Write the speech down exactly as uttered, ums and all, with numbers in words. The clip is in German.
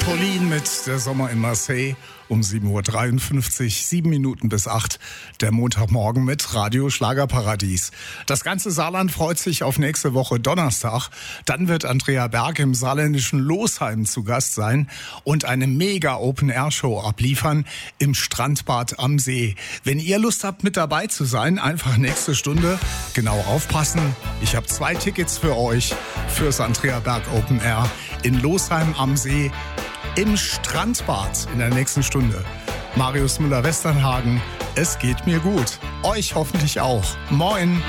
Pauline mit Der Sommer in Marseille um sieben Uhr dreiundfünfzig, sieben Minuten bis acht, der Montagmorgen mit Radio Schlagerparadies. Das ganze Saarland freut sich auf nächste Woche Donnerstag. Dann wird Andrea Berg im saarländischen Losheim zu Gast sein und eine mega Open-Air-Show abliefern im Strandbad am See. Wenn ihr Lust habt, mit dabei zu sein, einfach nächste Stunde genau aufpassen. Ich habe zwei Tickets für euch fürs Andrea Berg Open Air in Losheim am See im Strandbad in der nächsten Stunde. Marius Müller-Westernhagen, es geht mir gut. Euch hoffentlich auch. Moin!